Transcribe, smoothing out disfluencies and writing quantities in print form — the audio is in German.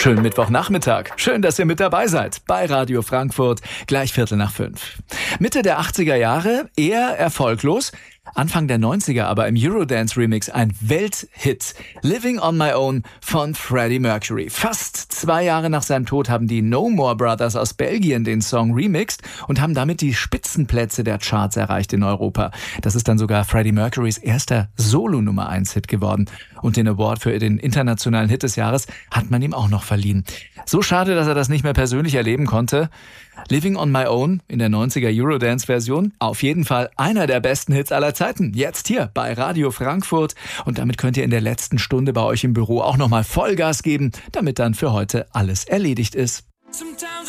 Schönen Mittwochnachmittag. Schön, dass ihr mit dabei seid bei Radio Frankfurt, gleich 5:15. Mitte der 80er Jahre eher erfolglos, Anfang der 90er aber im Eurodance-Remix ein Welthit. Living on My Own von Freddie Mercury. Fast 2 Jahre nach seinem Tod haben die No More Brothers aus Belgien den Song remixed und haben damit die Spitzenplätze der Charts erreicht in Europa. Das ist dann sogar Freddie Mercurys erster Solo-Nummer-1-Hit geworden. Und den Award für den internationalen Hit des Jahres hat man ihm auch noch verliehen. So schade, dass er das nicht mehr persönlich erleben konnte. Living on My Own in der 90er Eurodance-Version. Auf jeden Fall einer der besten Hits aller Zeiten. Jetzt hier bei Radio Frankfurt. Und damit könnt ihr in der letzten Stunde bei euch im Büro auch nochmal Vollgas geben, damit dann für heute alles erledigt ist.